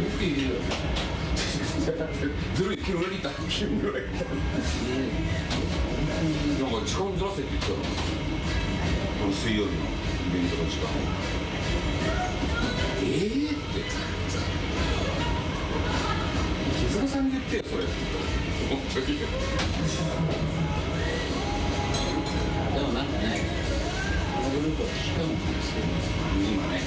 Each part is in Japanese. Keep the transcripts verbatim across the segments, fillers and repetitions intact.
くいるよね。 ずるい、昨日に行った昨日ぐらい行ったなんか時間ずらせって言ってたの、この水曜日のイベントの時間を。えーって手塚さんに言ってよそれ本当にでもなんかね、このグループは危機感を感じてる今ね、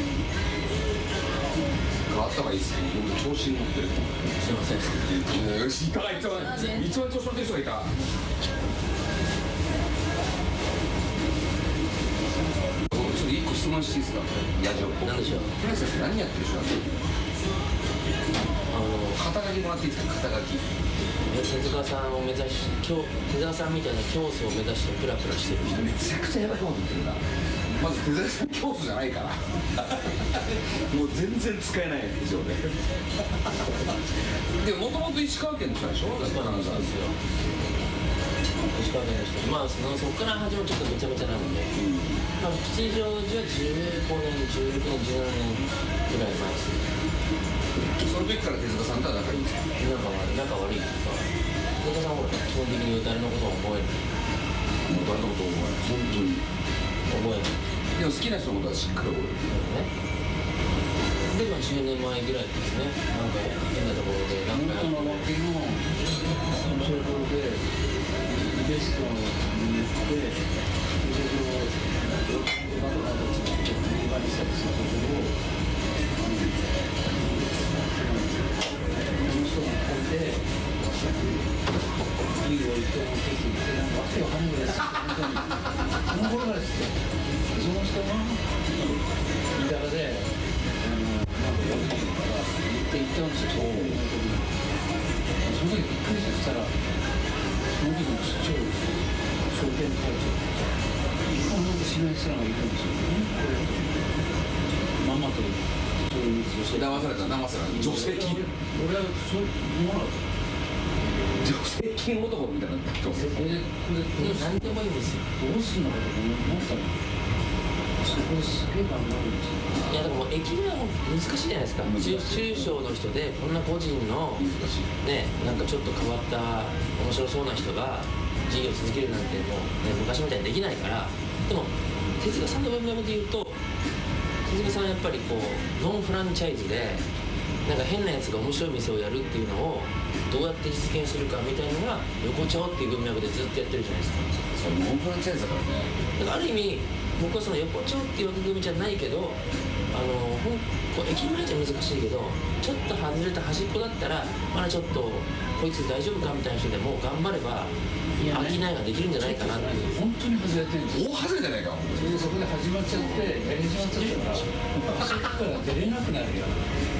変わった方がいいっすね。僕調子に乗ってる。 すいません。 よし、いたが一番一番調子乗ってる人がいた。ちょっと一個質問していいですか。野獣。 何でしょう。 平井先生何やってる人なんですか。 あの肩書きもらっていいですか。肩書き。 手塚さんを目指し、今日手塚さんみたいな教祖を目指してプラプラしてる人。 めちゃくちゃヤバいこと言ってるな。まず手塚さん教祖じゃないからもう全然使えない以上ででももともと石川県の人でしょ。 石川県の人ですよ。石川県の人、まあそのそこから始まるちょっとめちゃめちゃなので、うんまあ、吉祥寺はじゅうごねんじゅうろくねんじゅうななねんぐらい前ですね。 その時から手塚さんとは仲いいんですか。 仲悪い仲悪いですか。手塚さんは基本的に誰のことを覚えるもう誰のことを覚えない本当に覚えない。 でも好きな人のことはしっかり覚えるね。でまあじゅうねんまえぐらいですね。なんか変なところでなんか本当の脇のそのところでゲストに行ってそれをバトナーとちょっと振り回したりしたところをこの人が書いていいおいと思ってきてなんかわけわかんないぐらいです本当にその頃からですよ。その人が言い方でなんか役人から言っていったんですよ。その時びっくりしたらその時の市長証券会長一本なんか知らない人がいるんですよね。ママとそういう女性騙された騙された女性金俺はそう思わなかった。 女性金男みたいな女性これでこれで何でもいいんですよ。 どうすんのかと思いましたね。そこですげえ頑張るんですよ。 いやだからもう駅名は難しいじゃないですか。中中小の人でこんな個人の難しいねなんかちょっと変わった面白そうな人が事業を続けるなんてもう、ね、昔みたいにできないから。でも手塚さんの文脈で言うと手塚さんはやっぱりこうノンフランチャイズでなんか変なやつが面白い店をやるっていうのをどうやって実現するかみたいなのが横丁っていう文脈でずっとやってるじゃないですか。 それノンフランチャイズだからね。 だからある意味僕はその横丁っていう枠組みじゃないけどあのほんこう駅前じゃ難しいけどちょっと外れた端っこだったらまだちょっとこいつ大丈夫かみたいな人でも頑張れば商いができるんじゃないかなっていう。 本当に外れてるんですよ。 大外れじゃないか。 それでそこで始まっちゃってやり始まっちゃったからそこから出れなくなるよ。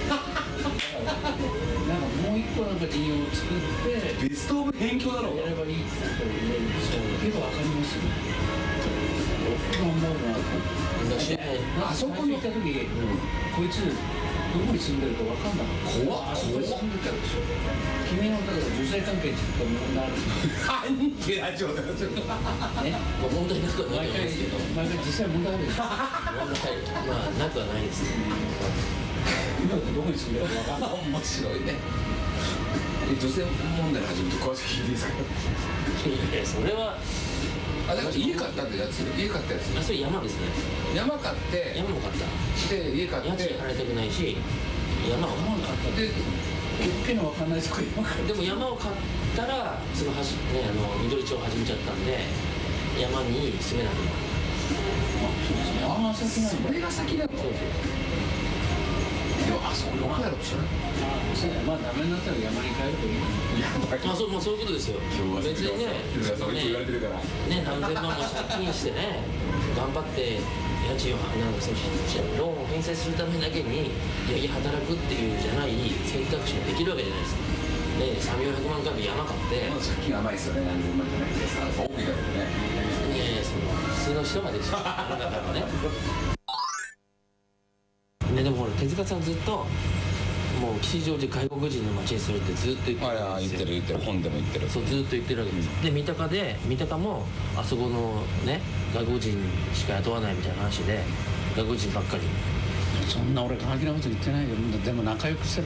なんかもう一個なんか事業を作ってベストオブ辺境だろうやればいいって言ったら結構わかりますよね。頑張るなとだしあそこに行った時、うん、こいつどこに住んでるかわかんなかった。 怖っあそこに住んでたでしょ。君のだから女性関係って言ったら問題あるなんてラジオだよちょっとね。 まあ問題なくはない毎回と思うんですけど毎回実際問題あるでしょ。 問題まあなくはないですね。 今だとどこに住んでるかわかんない。 面白いね。え女性問題の始めて詳しく聞いていいですか。 いやそれはあだから家買ったってやつ家買ったやつあそれ山ですね。 山買って山も買った。 で家買って家賃払いたくないし山を思わなかったでけのわかんないとこ今からでも山を買ったらそのはじ、ね、あの緑町を始めちゃったんで山に住めなくなる。 ああ先なんだ。 それが先だろ。 そうそうでもあそこよくやろうとしたらあそうまあダメになったら山に帰るといいな。 まあそう、まあ、そういうことですよ。別にねそういつ言われてるからね何千万も借金してね頑張って家賃をなんかそのローンを返済するためだけにいやいや働くっていうじゃない選択肢ができるわけじゃないですか。ねさんびゃくよんひゃくまん株山買ってまだ借金甘いですよね。何千万じゃなくてさ大きいからね。 いやいやその普通の人がですよだからねねでもほら手塚さんずっともう吉祥寺外国人の街にするってずっと言ってるんですよ。 言ってる本でも言ってる。 そうずっと言ってるわけです、うん、で三鷹で三鷹もあそこのね外国人しか雇わないみたいな話で外国人ばっかり。 そんな俺過激なこと言ってないよ。でも仲良くしてる